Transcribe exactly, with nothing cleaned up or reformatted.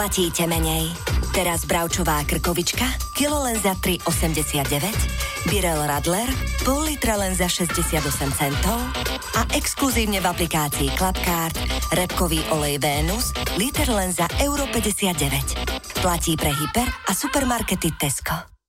Platíte menej. Teraz bravčová krkovička, kilo len za tri osemdesiatdeväť, Birel Radler, pol litra len za šesťdesiatosem centov a exkluzívne v aplikácii Clubcard repkový olej Venus, liter len za euro päťdesiatdeväť. Platí pre hyper a supermarkety Tesco.